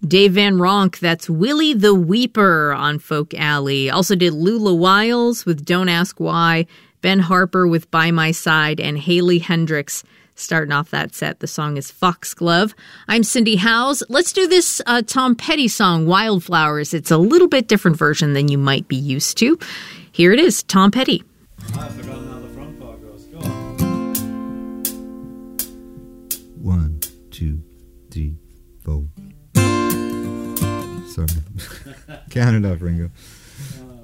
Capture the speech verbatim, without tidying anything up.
Dave Van Ronk, that's Willie the Weeper on Folk Alley. Also did Lula Wiles with Don't Ask Why, Ben Harper with By My Side, and Haley Hendricks starting off that set. The song is Foxglove. I'm Cindy Howes. Let's do this uh, Tom Petty song, Wildflowers. It's a little bit different version than you might be used to. Here it is, Tom Petty. I've forgotten how the front part goes. Go on. One, two, three, four. Sorry. Count it up, Ringo. Uh,